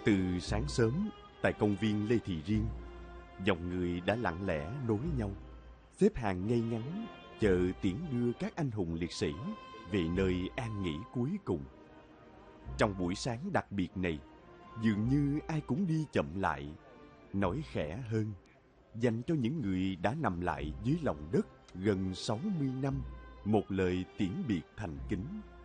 Từ sáng sớm, tại công viên Lê Thị Riêng, dòng người đã lặng lẽ nối nhau, xếp hàng ngay ngắn, chờ tiễn đưa các anh hùng liệt sĩ về nơi an nghỉ cuối cùng. Trong buổi sáng đặc biệt này, dường như ai cũng đi chậm lại, nói khẽ hơn, dành cho những người đã nằm lại dưới lòng đất gần 60 năm, một lời tiễn biệt thành kính.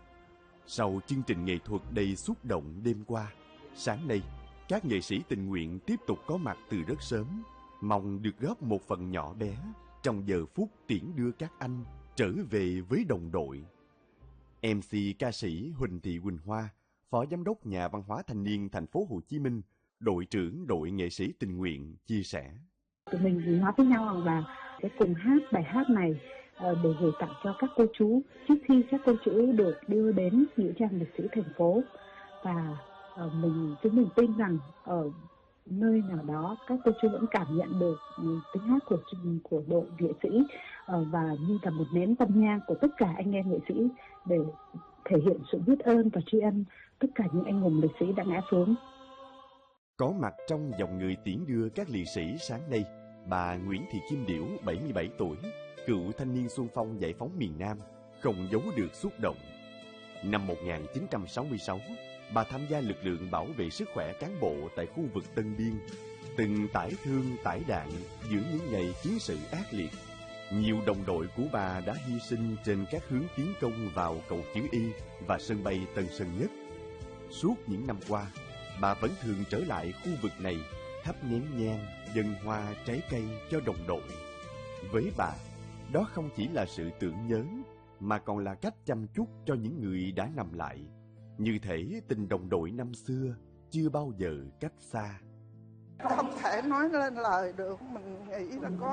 Sau chương trình nghệ thuật đầy xúc động đêm qua, sáng nay, các nghệ sĩ tình nguyện tiếp tục có mặt từ rất sớm, mong được góp một phần nhỏ bé trong giờ phút tiễn đưa các anh trở về với đồng đội. MC ca sĩ Huỳnh Thị Quỳnh Hoa, Phó Giám đốc Nhà văn hóa Thanh niên Thành phố Hồ Chí Minh, đội trưởng đội nghệ sĩ tình nguyện chia sẻ. Tụi mình nói với nhau rằng là sẽ cùng hát bài hát này để gửi tặng cho các cô chú trước khi các cô chú được đưa đến nghĩa trang liệt sĩ thành phố. Và chúng mình tin rằng ở nơi nào đó các cô chú vẫn cảm nhận được tiếng hát của đội nghệ sĩ và như là một nén tâm nhang của tất cả anh em nghệ sĩ để thể hiện sự biết ơn và tri ân tất cả những anh hùng liệt sĩ đã ngã xuống. Có mặt trong dòng người tiễn đưa các liệt sĩ sáng nay, bà Nguyễn Thị Kim Điểu, 77 tuổi, cựu thanh niên xung phong giải phóng miền Nam, không giấu được xúc động. Năm 1966, bà tham gia lực lượng bảo vệ sức khỏe cán bộ tại khu vực Tân Biên, từng tải thương tải đạn giữa những ngày chiến sự ác liệt. Nhiều đồng đội của bà đã hy sinh trên các hướng tiến công vào cầu Chữ Y và sân bay Tân Sơn Nhất. Suốt những năm qua, bà vẫn thường trở lại khu vực này, thắp nén nhang, dâng hoa trái cây cho đồng đội. Với bà, đó không chỉ là sự tưởng nhớ, mà còn là cách chăm chút cho những người đã nằm lại. Như thể tình đồng đội năm xưa chưa bao giờ cách xa. Không thể nói lên lời được, mình nghĩ là có